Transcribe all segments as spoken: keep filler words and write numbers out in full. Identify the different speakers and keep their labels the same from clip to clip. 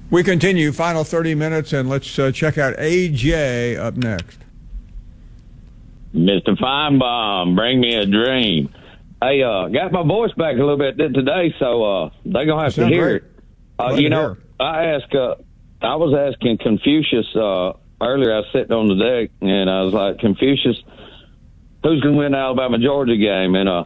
Speaker 1: We continue, final thirty minutes, and let's uh, check out A J up next.
Speaker 2: Mister Feinbaum, bring me a dream. I uh, got my voice back a little bit today, so uh, they're going to have to hear
Speaker 1: great.
Speaker 2: it. Uh, you know,
Speaker 1: hear.
Speaker 2: I asked, uh, I was asking Confucius uh, earlier. I was sitting on the deck, and I was like, Confucius, who's going to win the Alabama-Georgia game? And uh,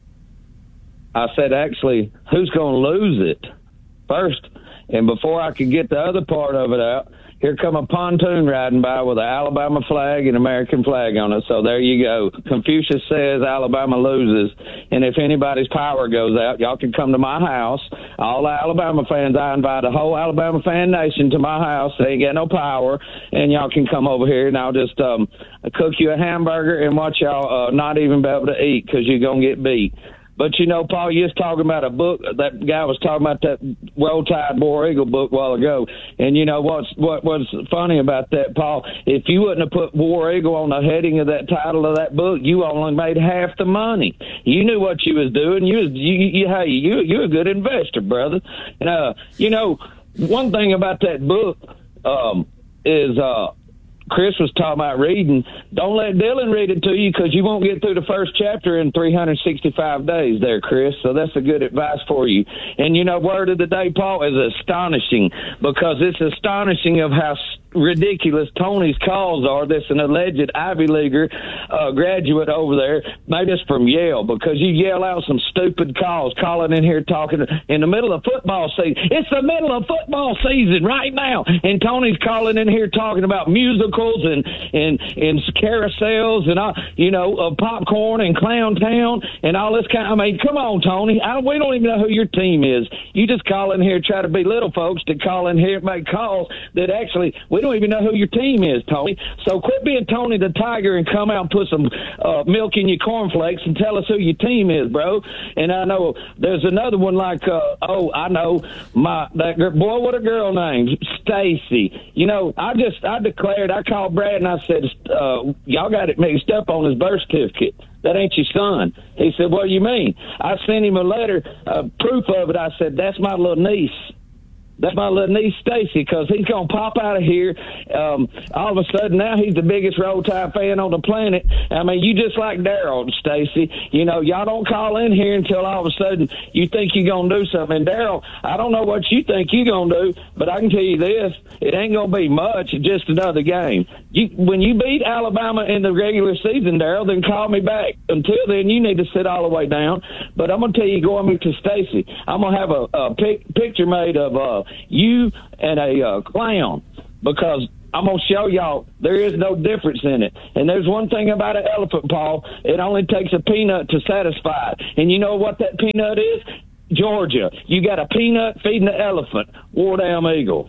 Speaker 2: I said, actually, who's going to lose it first? And before I could get the other part of it out, here come a pontoon riding by with an Alabama flag and American flag on it. So there you go. Confucius says Alabama loses. And if anybody's power goes out, y'all can come to my house. All the Alabama fans, I invite the whole Alabama fan nation to my house. They ain't got no power. And y'all can come over here, and I'll just um, cook you a hamburger and watch y'all uh, not even be able to eat because you're going to get beat. But, you know, Paul, you was talking about a book. That guy was talking about that Roll Tide War Eagle book a while ago. And, you know, what's what was funny about that, Paul, if you wouldn't have put War Eagle on the heading of that title of that book, you only made half the money. You knew what you was doing. You was, you, you, hey, you, you're a good investor, brother. And, uh, you know, one thing about that book um, is uh, – Chris was talking about reading. Don't let Dylan read it to you because you won't get through the first chapter in three hundred sixty-five days there, Chris. So that's a good advice for you. And, you know, word of the day, Paul, is astonishing because it's astonishing of how ridiculous Tony's calls are. This an alleged Ivy Leaguer uh, graduate over there, maybe it's from Yale, because you yell out some stupid calls, calling in here talking in the middle of football season. It's the middle of football season right now, and Tony's calling in here talking about musicals and and and carousels and all, you know, uh, popcorn and Clown Town and all this kind. I mean, come on, Tony. I don't, we don't even know who your team is. You just call in here, try to be little folks to call in here, make calls that actually we don't even know who your team is, Tony. So quit being Tony the Tiger and come out and put some uh, milk in your cornflakes and tell us who your team is, bro. And I know there's another one like, uh, oh, I know my that girl, boy, what a girl name, Stacy. You know, I just I declared, I called Brad and I said, uh, y'all got it mixed up on his birth certificate. That ain't your son. He said, what do you mean? I sent him a letter, uh, proof of it. I said, that's my little niece. That's my little niece, Stacy, because he's going to pop out of here. Um, all of a sudden, now he's the biggest Roll Tide fan on the planet. I mean, you just like Daryl, Stacy. You know, y'all don't call in here until all of a sudden you think you're going to do something. And, Daryl, I don't know what you think you're going to do, but I can tell you this. It ain't going to be much, just another game. You, when you beat Alabama in the regular season, Daryl, then call me back. Until then, you need to sit all the way down. But I'm going to tell you, going to Stacy, I'm going to have a, a pic, picture made of uh, you and a uh, clown, because I'm going to show y'all there is no difference in it. And there's one thing about an elephant, Paul. It only takes a peanut to satisfy it. And you know what that peanut is? Georgia. You got a peanut feeding the elephant. War Damn Eagle.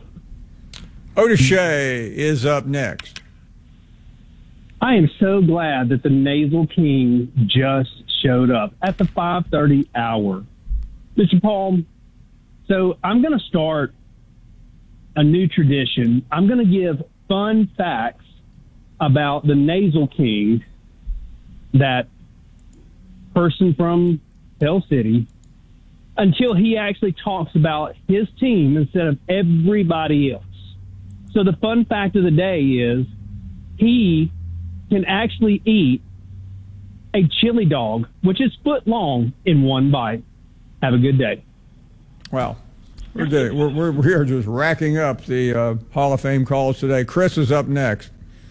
Speaker 1: Otis Shea is up next.
Speaker 3: I am so glad that the Nasal King just showed up at the five thirty hour. Mister Paul, so I'm going to start a new tradition. I'm going to give fun facts about the Nasal King, that person from Pell City, until he actually talks about his team instead of everybody else. So the fun fact of the day is he can actually eat a chili dog, which is foot long, in one bite. Have a good day.
Speaker 1: Wow. We're, doing, we're, we're, we are just racking up the uh, Hall of Fame calls today. Chris is up next.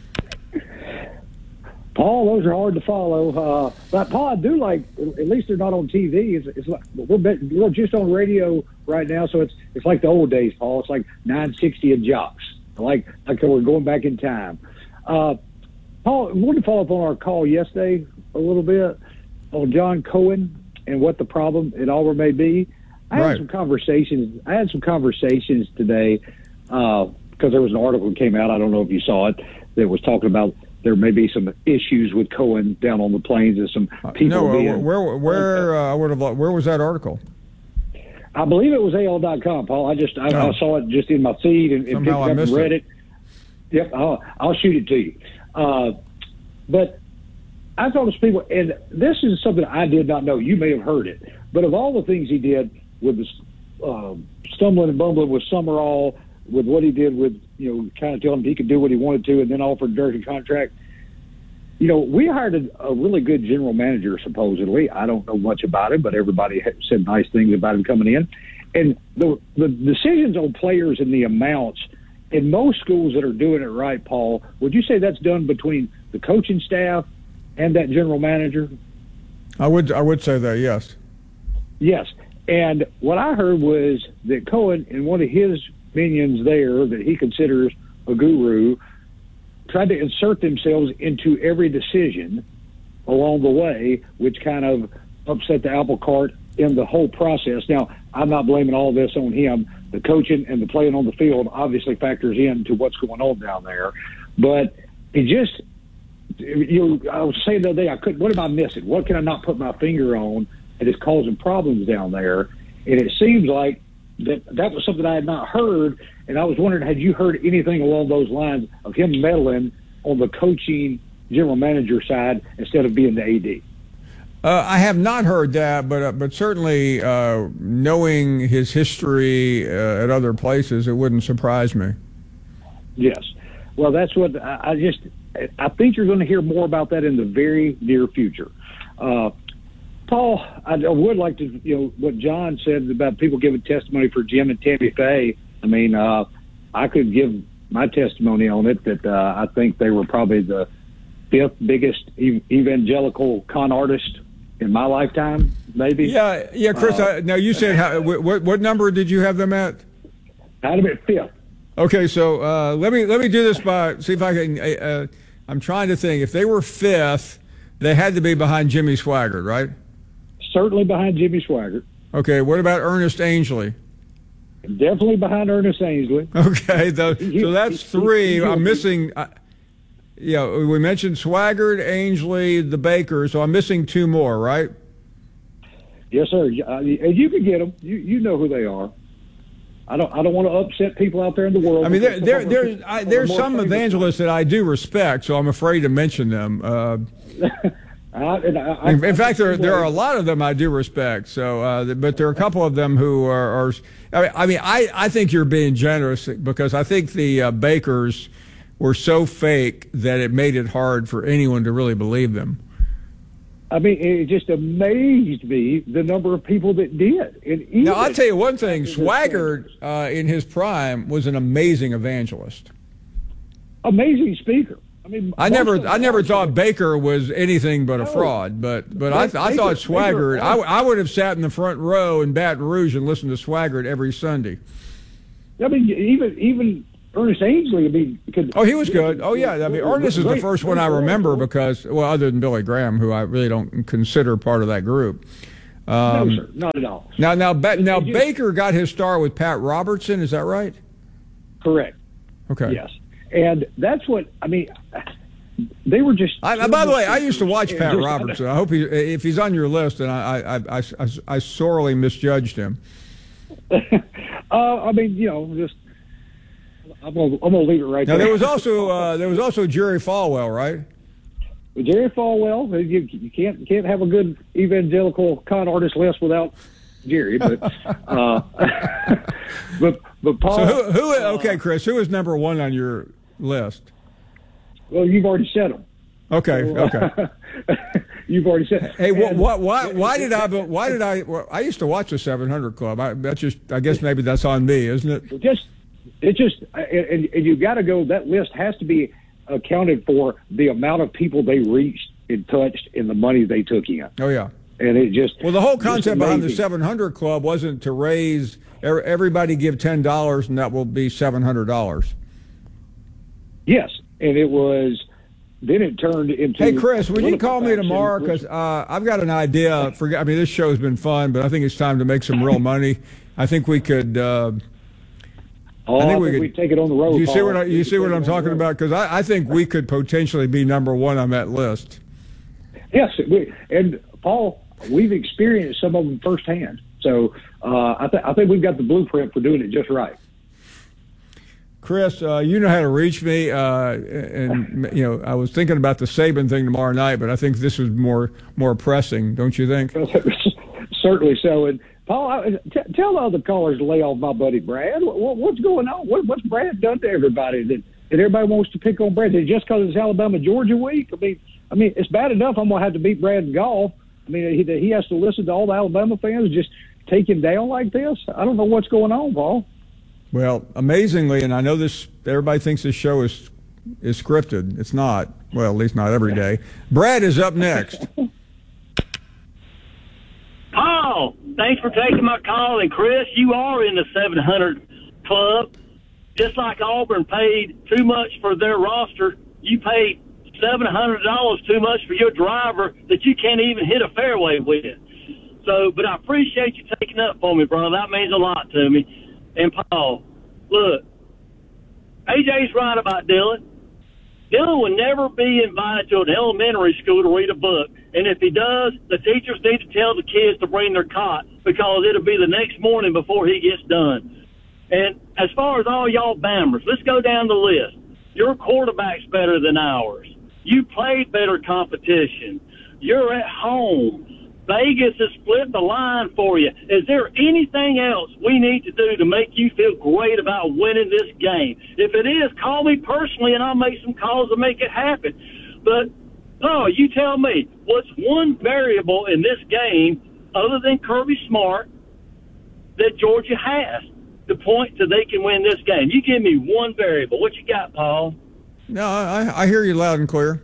Speaker 4: Paul, those are hard to follow. Uh, but, Paul, I do like, at least they're not on T V. It's, it's like, we're, we're just on radio right now, so it's it's like the old days, Paul. It's like nine sixty and Jocks. Like, like we're going back in time. Uh, Paul, I wanted to follow up on our call yesterday a little bit on John Cohen and what the problem at Auburn may be. I
Speaker 1: right.
Speaker 4: had some conversations. I had some conversations today because uh, there was an article that came out. I don't know if you saw it, that was talking about there may be some issues with Cohen down on the plains and some people.
Speaker 1: No,
Speaker 4: being,
Speaker 1: where where uh, I would have. Where was that article?
Speaker 4: I believe it was A L dot com, Paul. I just I,
Speaker 1: oh.
Speaker 4: I saw it just in my feed and, and picked
Speaker 1: Somehow
Speaker 4: it
Speaker 1: I
Speaker 4: up
Speaker 1: missed
Speaker 4: and read
Speaker 1: it.
Speaker 4: it. Yep, I'll, I'll shoot it to you. Uh, but I thought to people, and this is something I did not know. You may have heard it, but of all the things he did with this uh, stumbling and bumbling with Summerall, with what he did with, you know, kind of telling him he could do what he wanted to and then offered Dirk a contract. You know, we hired a, a really good general manager, supposedly. I don't know much about him, but everybody said nice things about him coming in. And the the decisions on players and the amounts, in most schools that are doing it right, Paul, would you say that's done between the coaching staff and that general manager?
Speaker 1: I would I would say that, yes.
Speaker 4: Yes. And what I heard was that Cohen and one of his minions there that he considers a guru tried to insert themselves into every decision along the way, which kind of upset the apple cart in the whole process. Now, I'm not blaming all this on him. The coaching and the playing on the field obviously factors into what's going on down there. But it just, you know, I was saying the other day, I couldn't, what am I missing? What can I not put my finger on that is causing problems down there? And it seems like that that was something I had not heard, and I was wondering, had you heard anything along those lines of him meddling on the coaching general manager side instead of being the A D?
Speaker 1: Uh, I have not heard that, but uh, but certainly uh, knowing his history uh, at other places, it wouldn't surprise me.
Speaker 4: Yes. Well, that's what I, I just – I think you're going to hear more about that in the very near future. Uh Paul, I would like to, you know, what John said about people giving testimony for Jim and Tammy Faye. I mean, uh, I could give my testimony on it that uh, I think they were probably the fifth biggest ev- evangelical con artist in my lifetime, maybe.
Speaker 1: Yeah, yeah, Chris. Uh, I, now, you said, how, what, what number did you have them at?
Speaker 4: I had them at fifth.
Speaker 1: Okay, so uh, let me let me do this by, see if I can, uh, I'm trying to think. If they were fifth, they had to be behind Jimmy Swaggart, right?
Speaker 4: Certainly behind Jimmy Swaggart.
Speaker 1: Okay, what about Ernest Ainsley?
Speaker 4: Definitely behind Ernest Ainsley.
Speaker 1: Okay, the, so that's three. I'm missing, uh, yeah, we mentioned Swaggart, Ainsley, the Baker, so I'm missing two more, right?
Speaker 4: Yes, sir. Uh, and you can get them. You you know who they are. I don't I don't want to upset people out there in the world.
Speaker 1: I mean, there, there, there's I, there's some evangelists that I do respect, so I'm afraid to mention them. Uh,
Speaker 4: I, and I, I,
Speaker 1: in, in fact, there there are a lot of them I do respect. So, uh, but there are a couple of them who are. are I mean, I, mean I, I think you're being generous because I think the uh, Bakers were so fake that it made it hard for anyone to really believe them.
Speaker 4: I mean, it just amazed me the number of people that did. And
Speaker 1: now, I'll tell you one thing: Swaggart, uh, in his prime, was an amazing evangelist,
Speaker 4: amazing speaker. I mean,
Speaker 1: I never, I never thought Baker was anything but a fraud, but, but I, I thought Swaggart. I, I would have sat in the front row in Baton Rouge and listened to Swaggart every Sunday.
Speaker 4: I mean, even even Ernest Ainsley. I mean, could,
Speaker 1: oh, he was good. Oh, yeah. I mean, Ernest is the first one I remember because, well, other than Billy Graham, who I really don't consider part of that group.
Speaker 4: Um, no, sir, not at all.
Speaker 1: Now, now, now, Baker got his start with Pat Robertson. Is that right?
Speaker 4: Correct.
Speaker 1: Okay.
Speaker 4: Yes. And that's what, I mean, they were just.
Speaker 1: I, by the way, I used to watch Pat Robertson. I hope he, if he's on your list, and I, I, I, I, I sorely misjudged him.
Speaker 4: uh, I mean, you know, just I'm gonna, I'm gonna leave it right
Speaker 1: now,
Speaker 4: there.
Speaker 1: Now there was also uh, there was also Jerry Falwell, right?
Speaker 4: Well, Jerry Falwell, you, you can't you can't have a good evangelical con artist list without Jerry, but uh, but but Paul.
Speaker 1: So who, who? Okay, Chris, who is number one on your list?
Speaker 4: Well, you've already said them.
Speaker 1: Okay, okay.
Speaker 4: You've already said.
Speaker 1: Hey, what, what, why, why did I? Why did I? Well, I used to watch the seven hundred Club. I, that's just. I guess maybe that's on me, isn't it?
Speaker 4: Just, it just, and, and you got to go. That list has to be accounted for the amount of people they reached and touched and the money they took in.
Speaker 1: Oh yeah.
Speaker 4: And it just.
Speaker 1: Well, the whole concept behind the seven hundred Club wasn't to raise everybody give ten dollars and that will be seven hundred dollars.
Speaker 4: Yes, and it was. Then it turned into.
Speaker 1: Hey, Chris, would you call me tomorrow? Because uh, I've got an idea. For, I mean, this show's been fun, but I think it's time to make some real money. I think we could. Uh,
Speaker 4: oh, I think, I we, think could, we take it on the road.
Speaker 1: You
Speaker 4: Paul.
Speaker 1: see what I, you see what I'm talking about? Because I, I think we could potentially be number one on that list.
Speaker 4: Yes, we, and Paul, we've experienced some of them firsthand. So uh, I, th- I think we've got the blueprint for doing it just right.
Speaker 1: Chris, uh, you know how to reach me, uh, and you know I was thinking about the Saban thing tomorrow night, but I think this is more more pressing, don't you think?
Speaker 4: Certainly so. And Paul, I, t- tell the other callers to lay off my buddy Brad. What, what's going on? What, what's Brad done to everybody that, that everybody wants to pick on Brad? Is it just because it's Alabama Georgia week? I mean, I mean, it's bad enough I'm gonna have to beat Brad in golf. I mean, he, he has to listen to all the Alabama fans just take him down like this. I don't know what's going on, Paul.
Speaker 1: Well, amazingly, and I know this. Everybody thinks this show is is scripted. It's not. Well, at least not every day. Brad is up next.
Speaker 5: Paul, thanks for taking my call. And, Chris, you are in the seven hundred club. Just like Auburn paid too much for their roster, you paid seven hundred dollars too much for your driver that you can't even hit a fairway with. So, but I appreciate you taking up for me, brother. That means a lot to me. And, Paul, look, A J's right about Dylan. Dylan would never be invited to an elementary school to read a book. And if he does, the teachers need to tell the kids to bring their cot because it'll be the next morning before he gets done. And as far as all y'all Bammers, let's go down the list. Your quarterback's better than ours. You played better competition. You're at home. Vegas has split the line for you. Is there anything else we need to do to make you feel great about winning this game? If it is, call me personally, and I'll make some calls to make it happen. But, oh, you tell me, what's one variable in this game, other than Kirby Smart, that Georgia has to point to they can win this game? You give me one variable. What you got, Paul?
Speaker 1: No, I, I hear you loud and clear.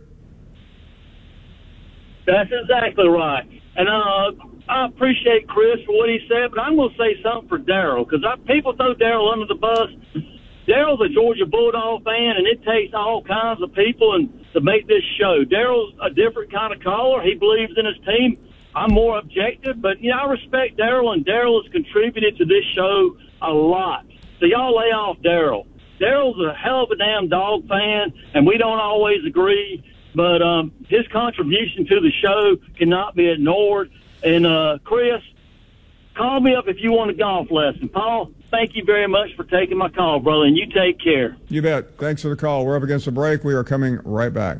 Speaker 5: That's exactly right. And uh, I appreciate Chris for what he said, but I'm going to say something for Daryl, because people throw Daryl under the bus. Daryl's a Georgia Bulldog fan, and it takes all kinds of people and to make this show. Daryl's a different kind of caller. He believes in his team. I'm more objective, but, you know, I respect Daryl, and Daryl has contributed to this show a lot. So y'all lay off Daryl. Daryl's a hell of a damn dog fan, and we don't always agree. But um, his contribution to the show cannot be ignored. And, uh, Chris, call me up if you want a golf lesson. Paul, thank you very much for taking my call, brother, and you take care.
Speaker 1: You bet. Thanks for the call. We're up against the break. We are coming right back.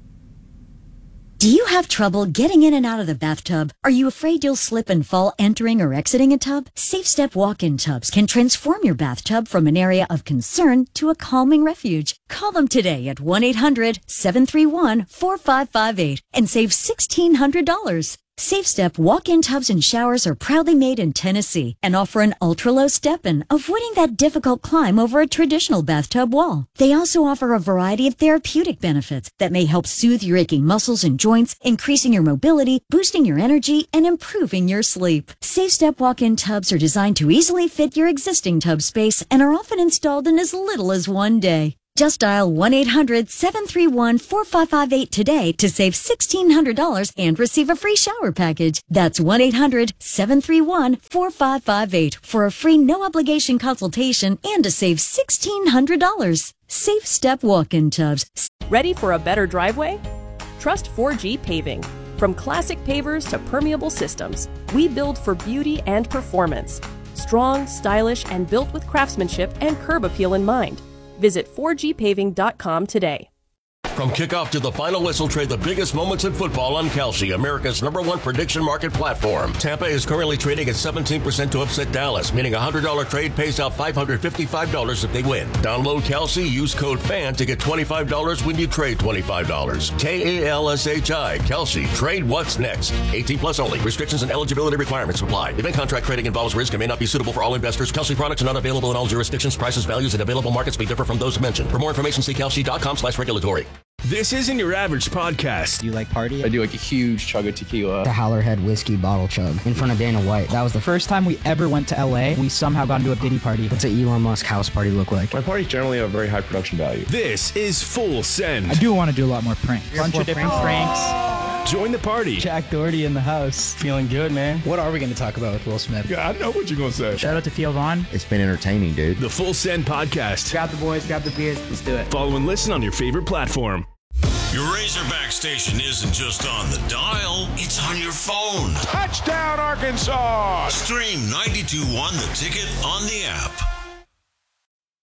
Speaker 6: Do you have trouble getting in and out of the bathtub? Are you afraid you'll slip and fall entering or exiting a tub? Safe Step walk-in tubs can transform your bathtub from an area of concern to a calming refuge. Call them today at one eight hundred seven three one four five five eight and save sixteen hundred dollars. Safe Step walk-in tubs and showers are proudly made in Tennessee and offer an ultra-low step-in, avoiding that difficult climb over a traditional bathtub wall. They also offer a variety of therapeutic benefits that may help soothe your aching muscles and joints, increasing your mobility, boosting your energy, and improving your sleep. Safe Step walk-in tubs are designed to easily fit your existing tub space and are often installed in as little as one day. Just dial one eight hundred seven three one four five five eight today to save sixteen hundred dollars and receive a free shower package. That's one eight hundred seven three one four five five eight for a free no-obligation consultation and to save sixteen hundred dollars. Safe Step walk-in tubs.
Speaker 7: Ready for a better driveway? Trust four G Paving. From classic pavers to permeable systems, we build for beauty and performance. Strong, stylish, and built with craftsmanship and curb appeal in mind. Visit four G paving dot com today.
Speaker 8: From kickoff to the final whistle, trade the biggest moments in football on Kalshi, America's number one prediction market platform. Tampa is currently trading at seventeen percent to upset Dallas, meaning a one hundred dollars trade pays out five hundred fifty-five dollars if they win. Download Kalshi, use code FAN to get twenty-five dollars when you trade twenty-five dollars. K A L S H I, Kalshi. Trade what's next. eighteen plus only. Restrictions and eligibility requirements apply. Event contract trading involves risk and may not be suitable for all investors. Kalshi products are not available in all jurisdictions. Prices, values, and available markets may differ from those mentioned. For more information, see kalshi dot com slash regulatory.
Speaker 9: This isn't your average podcast.
Speaker 10: Do you like party?
Speaker 11: I do like a huge chug of tequila.
Speaker 10: The Howlerhead whiskey bottle chug in front of Dana White. That was the first time we ever went to L A. We somehow got into a Diddy party. What's an Elon Musk house party look like?
Speaker 11: My parties generally have very high production value.
Speaker 9: This is Full Send.
Speaker 12: I do want to do a lot more pranks. A bunch of different pranks.
Speaker 9: Join the party.
Speaker 10: Jack Doherty in the house. Feeling good, man. What are we going to talk about with Will Smith?
Speaker 9: Yeah, I know what you're going to say.
Speaker 12: Shout out to Theo Vaughn.
Speaker 13: It's been entertaining, dude.
Speaker 9: The Full Send Podcast.
Speaker 12: Grab the boys, grab the beers. Let's do it.
Speaker 9: Follow and listen on your favorite platform.
Speaker 14: Your Razorback station isn't just on the dial, it's on your phone.
Speaker 15: Touchdown, Arkansas!
Speaker 14: Stream ninety-two point one The Ticket on the app.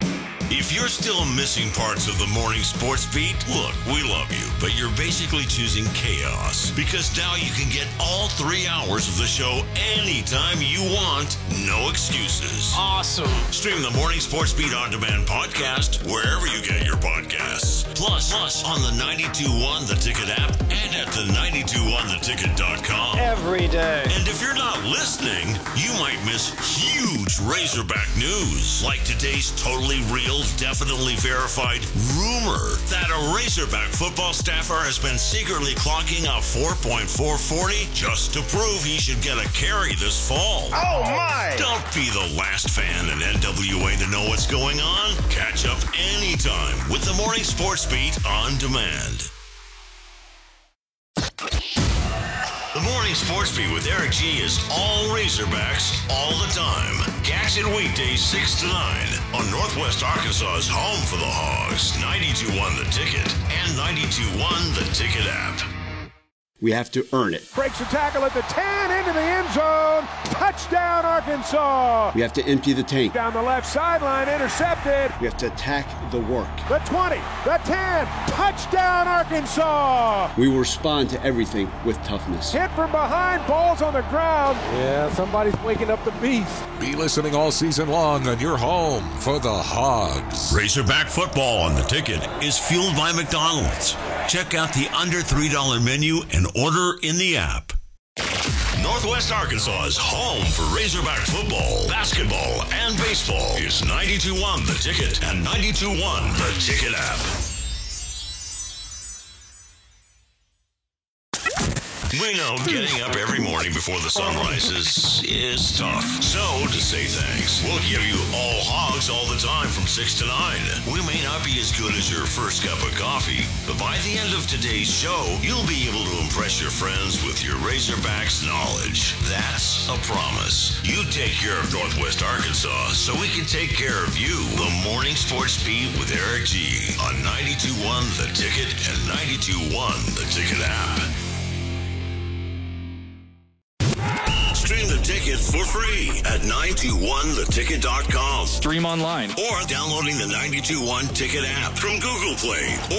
Speaker 14: If you're still missing parts of the morning sports beat, look, we love you, but you're basically choosing chaos because now you can get all three hours of the show anytime you want. No excuses.
Speaker 9: Awesome.
Speaker 14: Stream the Morning Sports Beat On Demand podcast wherever you get your podcasts. Plus, plus on the ninety-two point one The Ticket app and at the ninety-two one the ticket dot com.
Speaker 9: Every day.
Speaker 14: And if you're not listening, you might miss huge Razorback news, like today's totally real, definitely verified rumor that a Razorback football staffer has been secretly clocking a four point four forty just to prove he should get a carry this fall.
Speaker 9: Oh, my!
Speaker 14: Don't be the last fan in N W A to know what's going on. Catch up anytime with the Morning Sports Beat On Demand. The Morning Sports Beat with Eric G is all Razorbacks all the time. Catch it weekdays six to nine on Northwest Arkansas's home for the Hogs, ninety-two point one The Ticket and ninety-two point one The Ticket app.
Speaker 13: We have to earn it.
Speaker 15: Breaks a tackle at the ten, into the end zone. Touchdown, Arkansas.
Speaker 13: We have to empty the tank.
Speaker 15: Down the left sideline, intercepted.
Speaker 13: We have to attack the work.
Speaker 15: The twenty, the ten, touchdown, Arkansas.
Speaker 13: We will respond to everything with toughness.
Speaker 15: Hit from behind, balls on the ground. Yeah, somebody's waking up the beast.
Speaker 16: Be listening all season long on your home for the Hogs.
Speaker 14: Razorback football on The Ticket is fueled by McDonald's. Check out the under three dollar menu and order in the app. Northwest Arkansas's home for Razorback football, basketball, and baseball is ninety-two point one The Ticket and ninety-two point one The Ticket app. We know getting up every morning before the sun rises is tough. So, to say thanks, we'll give you all Hogs all the time from six to nine. We may not be as good as your first cup of coffee, but by the end of today's show, you'll be able to impress your friends with your Razorbacks knowledge. That's a promise. You take care of Northwest Arkansas so we can take care of you. The Morning Sports Beat with Eric G on ninety-two point one The Ticket and ninety-two point one The Ticket app. Stream The Ticket for free at nine two one the ticket dot com.
Speaker 9: Stream online.
Speaker 14: Or downloading the ninety-two point one Ticket app from Google Play. Or